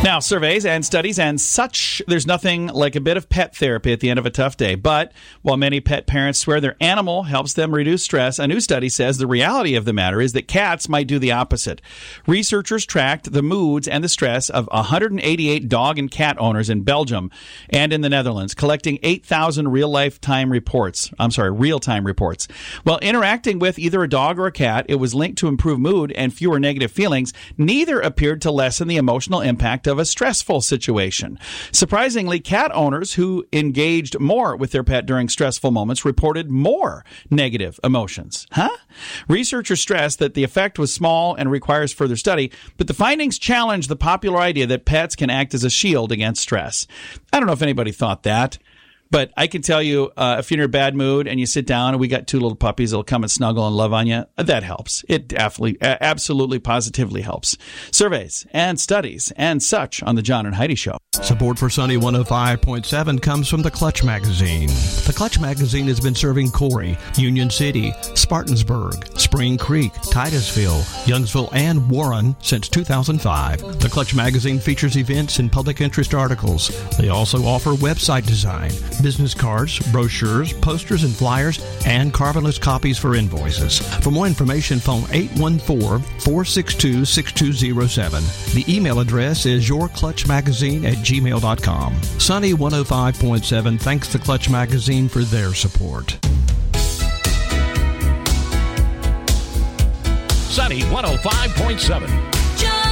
Now, surveys and studies and such, there's nothing like a bit of pet therapy at the end of a tough day. But while many pet parents swear their animal helps them reduce stress, a new study says the reality of the matter is that cats might do the opposite. Researchers tracked the moods and the stress of 188 dog and cat owners in Belgium and in the Netherlands, collecting 8,000 real-time reports. While interacting with either a dog or a cat, it was linked to improved mood and fewer negative feelings. Neither appeared to lessen the emotional impact of a stressful situation. Surprisingly, cat owners who engaged more with their pet during stressful moments reported more negative emotions. Researchers stressed that the effect was small and requires further study, but the findings challenge the popular idea that pets can act as a shield against stress. I don't know if anybody thought that. But I can tell you, if you're in a bad mood and you sit down and we got two little puppies that'll come and snuggle and love on you, that helps. It absolutely, positively helps. Surveys and studies and such on the John and Heidi Show. Support for Sunny 105.7 comes from the Clutch Magazine. The Clutch Magazine has been serving Corey, Union City, Spartansburg, Spring Creek, Titusville, Youngsville, and Warren since 2005. The Clutch Magazine features events and public interest articles. They also offer website design, business cards, brochures, posters and flyers, and carbonless copies for invoices. For more information, phone 814-462-6207. The email address is yourclutchmagazine@gmail.com. Sunny 105.7 thanks the Clutch Magazine for their support. Sunny 105.7.